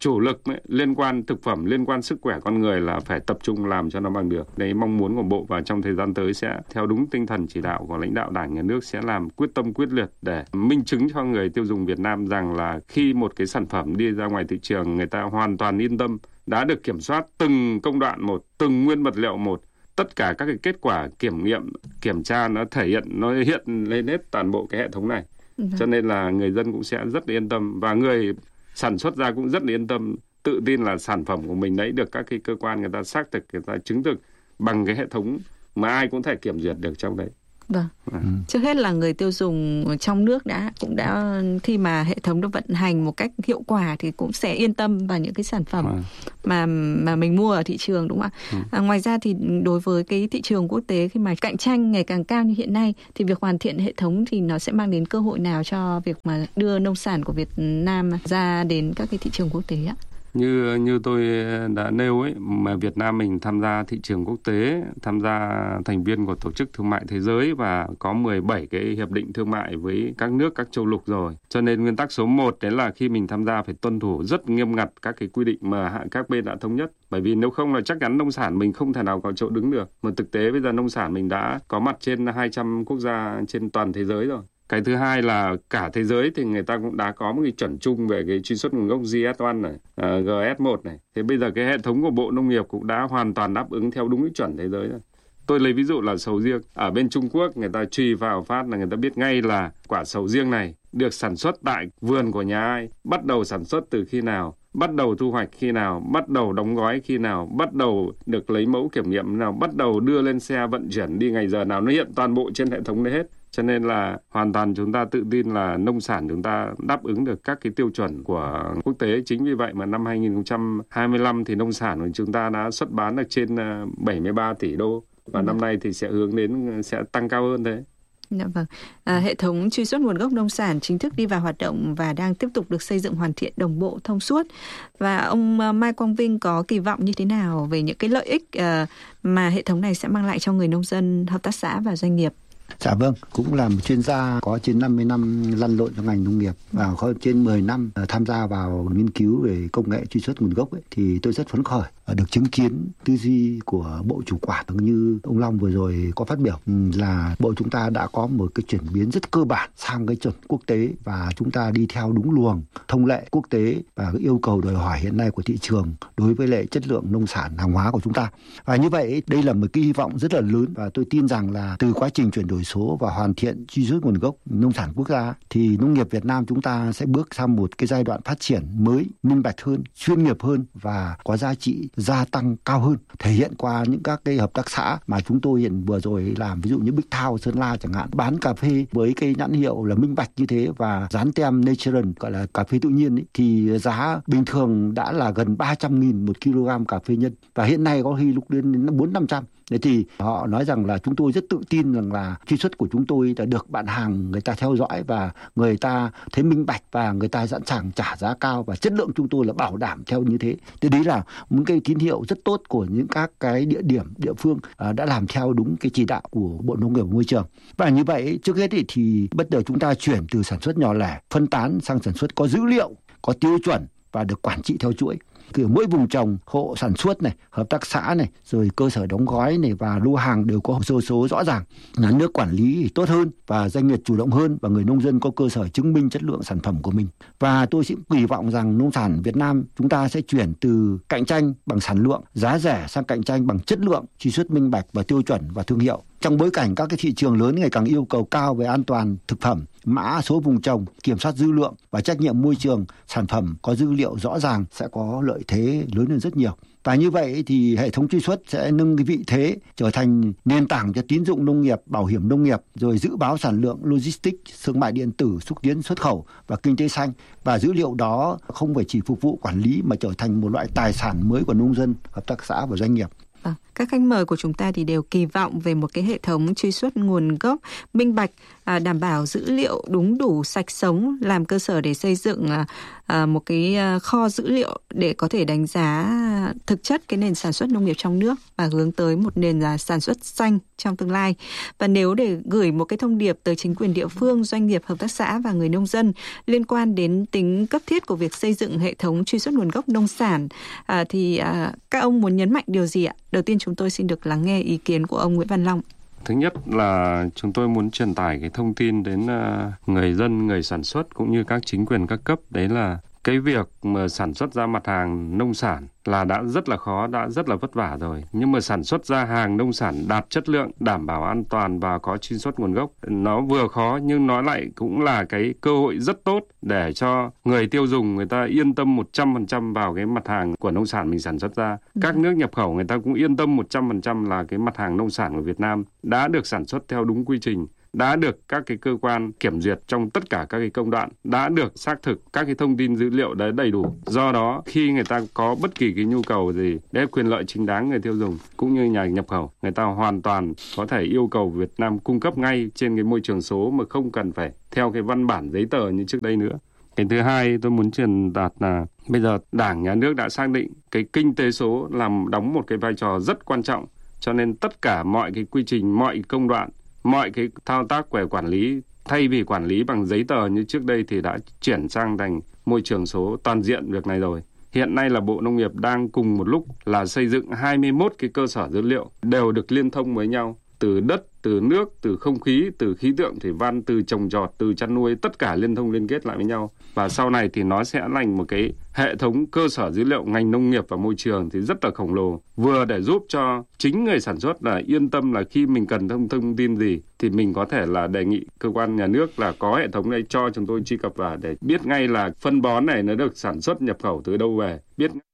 chủ lực ấy, liên quan thực phẩm, liên quan sức khỏe con người là phải tập trung làm cho nó bằng được. Đấy mong muốn của Bộ, và trong thời gian tới sẽ theo đúng tinh thần chỉ đạo của lãnh đạo Đảng, Nhà nước sẽ làm quyết tâm quyết liệt để minh chứng cho người tiêu dùng Việt Nam rằng là khi một cái sản phẩm đi ra ngoài thị trường, người ta hoàn toàn yên tâm, đã được kiểm soát từng công đoạn một, từng nguyên vật liệu một. Tất cả các cái kết quả kiểm nghiệm, kiểm tra nó thể hiện, nó hiện lên hết toàn bộ cái hệ thống này. Ừ. Cho nên là người dân cũng sẽ rất yên tâm, và người sản xuất ra cũng rất yên tâm, tự tin là sản phẩm của mình đấy được các cái cơ quan người ta xác thực, người ta chứng thực bằng cái hệ thống mà ai cũng thể kiểm duyệt được trong đấy. Vâng. Ừ. Trước hết là người tiêu dùng trong nước đã cũng đã khi mà hệ thống được vận hành một cách hiệu quả thì cũng sẽ yên tâm vào những cái sản phẩm à. mà mà mình mua ở thị trường, đúng không ạ? Ừ. À, ngoài ra thì đối với cái thị trường quốc tế, khi mà cạnh tranh ngày càng cao như hiện nay, thì việc hoàn thiện hệ thống thì nó sẽ mang đến cơ hội nào cho việc mà đưa nông sản của Việt Nam ra đến các cái thị trường quốc tế ạ? Như như tôi đã nêu ấy, mà Việt Nam mình tham gia thị trường quốc tế, tham gia thành viên của Tổ chức Thương mại Thế giới và có mười bảy cái hiệp định thương mại với các nước, các châu lục rồi. Cho nên nguyên tắc số một đấy là khi mình tham gia phải tuân thủ rất nghiêm ngặt các cái quy định mà các bên đã thống nhất. Bởi vì nếu không là chắc chắn nông sản mình không thể nào có chỗ đứng được. Mà thực tế bây giờ nông sản mình đã có mặt trên hai trăm quốc gia trên toàn thế giới rồi. Cái thứ hai là cả thế giới thì người ta cũng đã có một cái chuẩn chung về cái truy xuất nguồn gốc G S một này, uh, G S một này. Thế bây giờ cái hệ thống của Bộ Nông nghiệp cũng đã hoàn toàn đáp ứng theo đúng cái chuẩn thế giới rồi. Tôi lấy ví dụ là sầu riêng. Ở bên Trung Quốc người ta truy vào phát là người ta biết ngay là quả sầu riêng này được sản xuất tại vườn của nhà ai, bắt đầu sản xuất từ khi nào, bắt đầu thu hoạch khi nào, bắt đầu đóng gói khi nào, bắt đầu được lấy mẫu kiểm nghiệm nào, bắt đầu đưa lên xe vận chuyển đi ngày giờ nào, nó hiện toàn bộ trên hệ thống đấy hết. Cho nên là hoàn toàn chúng ta tự tin là nông sản chúng ta đáp ứng được các cái tiêu chuẩn của quốc tế. Chính vì vậy mà năm hai không hai lăm thì nông sản của chúng ta đã xuất bán được trên bảy mươi ba tỷ đô. Và ừ. năm nay thì sẽ hướng đến sẽ tăng cao hơn thế. Dạ vâng. À, hệ thống truy xuất nguồn gốc nông sản chính thức đi vào hoạt động và đang tiếp tục được xây dựng hoàn thiện, đồng bộ, thông suốt. Và ông Mai Quang Vinh có kỳ vọng như thế nào về những cái lợi ích uh, mà hệ thống này sẽ mang lại cho người nông dân, hợp tác xã và doanh nghiệp? Dạ vâng, cũng là một chuyên gia có trên năm mươi năm lăn lộn trong ngành nông nghiệp và có trên mười năm tham gia vào nghiên cứu về công nghệ truy xuất nguồn gốc ấy, thì tôi rất phấn khởi được chứng kiến tư duy của Bộ chủ quản như ông Long vừa rồi có phát biểu là Bộ chúng ta đã có một cái chuyển biến rất cơ bản sang cái chuẩn quốc tế và chúng ta đi theo đúng luồng thông lệ quốc tế và cái yêu cầu đòi hỏi hiện nay của thị trường đối với lại chất lượng nông sản hàng hóa của chúng ta. Và như vậy đây là một cái hy vọng rất là lớn, và tôi tin rằng là từ quá trình chuyển đổi số và hoàn thiện truy xuất nguồn gốc nông sản quốc gia thì nông nghiệp Việt Nam chúng ta sẽ bước sang một cái giai đoạn phát triển mới, minh bạch hơn, chuyên nghiệp hơn và có giá trị gia tăng cao hơn, thể hiện qua những các cái hợp tác xã mà chúng tôi hiện vừa rồi làm, ví dụ như Big Thao Sơn La chẳng hạn, bán cà phê với cái nhãn hiệu là minh bạch như thế và dán tem Natural, gọi là cà phê tự nhiên ấy, thì giá bình thường đã là gần ba trăm nghìn một kg cà phê nhân, và hiện nay có khi lúc đến bốn năm trăm. Thế thì họ nói rằng là chúng tôi rất tự tin rằng là truy xuất của chúng tôi đã được bạn hàng người ta theo dõi và người ta thấy minh bạch và người ta sẵn sàng trả giá cao, và chất lượng chúng tôi là bảo đảm theo như thế. Thế đấy là một cái tín hiệu rất tốt của những các cái địa điểm, địa phương uh, đã làm theo đúng cái chỉ đạo của Bộ Nông nghiệp và Môi trường. Và như vậy trước hết thì, thì bắt đầu chúng ta chuyển từ sản xuất nhỏ lẻ, phân tán sang sản xuất có dữ liệu, có tiêu chuẩn và được quản trị theo chuỗi. Từ mỗi vùng trồng, hộ sản xuất này, hợp tác xã này, rồi cơ sở đóng gói này và lô hàng đều có hồ sơ số rõ ràng. Nhà nước quản lý tốt hơn và doanh nghiệp chủ động hơn, và người nông dân có cơ sở chứng minh chất lượng sản phẩm của mình. Và tôi sẽ kỳ vọng rằng nông sản Việt Nam chúng ta sẽ chuyển từ cạnh tranh bằng sản lượng, giá rẻ sang cạnh tranh bằng chất lượng, truy xuất minh bạch và tiêu chuẩn và thương hiệu. Trong bối cảnh các cái thị trường lớn ngày càng yêu cầu cao về an toàn thực phẩm, mã số vùng trồng, kiểm soát dư lượng và trách nhiệm môi trường, sản phẩm có dữ liệu rõ ràng sẽ có lợi thế lớn hơn rất nhiều. Và như vậy thì hệ thống truy xuất sẽ nâng cái vị thế trở thành nền tảng cho tín dụng nông nghiệp, bảo hiểm nông nghiệp, rồi dự báo sản lượng, logistics, thương mại điện tử, xúc tiến xuất khẩu và kinh tế xanh. Và dữ liệu đó không phải chỉ phục vụ quản lý mà trở thành một loại tài sản mới của nông dân, hợp tác xã và doanh nghiệp. Vâng. Các khách mời của chúng ta thì đều kỳ vọng về một cái hệ thống truy xuất nguồn gốc minh bạch, à, đảm bảo dữ liệu đúng đủ sạch sống, làm cơ sở để xây dựng à, à, một cái kho dữ liệu để có thể đánh giá thực chất cái nền sản xuất nông nghiệp trong nước và hướng tới một nền à, sản xuất xanh trong tương lai. Và nếu để gửi một cái thông điệp tới chính quyền địa phương, doanh nghiệp, hợp tác xã và người nông dân liên quan đến tính cấp thiết của việc xây dựng hệ thống truy xuất nguồn gốc nông sản, à, thì à, các ông muốn nhấn mạnh điều gì ạ? Đầu tiên chúng tôi xin được lắng nghe ý kiến của ông Nguyễn Văn Long. Thứ nhất là chúng tôi muốn truyền tải cái thông tin đến uh, người dân, người sản xuất cũng như các chính quyền các cấp. Đấy là cái việc mà sản xuất ra mặt hàng nông sản là đã rất là khó, đã rất là vất vả rồi. Nhưng mà sản xuất ra hàng nông sản đạt chất lượng, đảm bảo an toàn và có truy xuất nguồn gốc, nó vừa khó nhưng nó lại cũng là cái cơ hội rất tốt để cho người tiêu dùng người ta yên tâm một trăm phần trăm vào cái mặt hàng của nông sản mình sản xuất ra. Các nước nhập khẩu người ta cũng yên tâm một trăm phần trăm là cái mặt hàng nông sản của Việt Nam đã được sản xuất theo đúng quy trình, đã được các cái cơ quan kiểm duyệt trong tất cả các cái công đoạn, đã được xác thực các cái thông tin dữ liệu đấy đầy đủ. Do đó khi người ta có bất kỳ cái nhu cầu gì để quyền lợi chính đáng người tiêu dùng cũng như nhà nhập khẩu, người ta hoàn toàn có thể yêu cầu Việt Nam cung cấp ngay trên cái môi trường số mà không cần phải theo cái văn bản giấy tờ như trước đây nữa. Cái thứ hai tôi muốn truyền đạt là bây giờ Đảng, Nhà nước đã xác định cái kinh tế số làm đóng một cái vai trò rất quan trọng, cho nên tất cả mọi cái quy trình, mọi công đoạn, mọi cái thao tác về quản lý, thay vì quản lý bằng giấy tờ như trước đây thì đã chuyển sang thành môi trường số toàn diện việc này rồi. Hiện nay là Bộ Nông nghiệp đang cùng một lúc là xây dựng hai mươi mốt cái cơ sở dữ liệu đều được liên thông với nhau, từ đất, từ nước, từ không khí, từ khí tượng thủy văn, từ trồng trọt, từ chăn nuôi, tất cả liên thông liên kết lại với nhau. Và sau này thì nó sẽ thành một cái hệ thống cơ sở dữ liệu ngành nông nghiệp và môi trường thì rất là khổng lồ, vừa để giúp cho chính người sản xuất là yên tâm là khi mình cần thông thông tin gì thì mình có thể là đề nghị cơ quan nhà nước là có hệ thống này cho chúng tôi truy cập vào để biết ngay là phân bón này nó được sản xuất nhập khẩu từ đâu về, biết